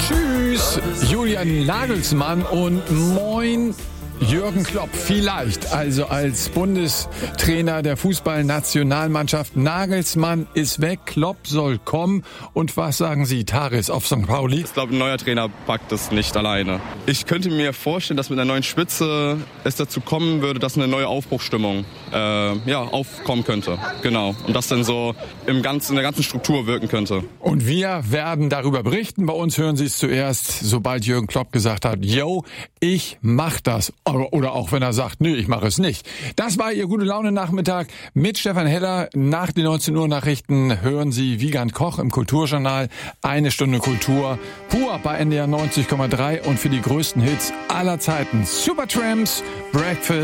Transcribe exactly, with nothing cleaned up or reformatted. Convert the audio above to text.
Tschüss, Julian Nagelsmann und moin, Jürgen Klopp. Vielleicht also als Bundestrainer der Fußballnationalmannschaft. Nagelsmann ist weg, Klopp soll kommen. Und was sagen Sie, Taris auf Sankt Pauli? Ich glaube, ein neuer Trainer packt es nicht alleine. Ich könnte mir vorstellen, dass mit einer neuen Spitze es dazu kommen würde, dass eine neue Aufbruchsstimmung äh, ja, aufkommen könnte. Genau. Und das dann so im ganzen, in der ganzen Struktur wirken könnte. Und wir werden darüber berichten. Bei uns hören Sie es zuerst, sobald Jürgen Klopp gesagt hat, yo, ich mach das. Oder auch wenn er sagt, nö, ich mache es nicht. Das war Ihr Gute-Laune-Nachmittag mit Stefan Heller. Nach den neunzehn Uhr Nachrichten hören Sie Wiegand Koch im Kulturjournal. Eine Stunde Kultur pur bei N D R neunzig Komma drei und für die größten Hits aller Zeiten Supertramps, Breakfast.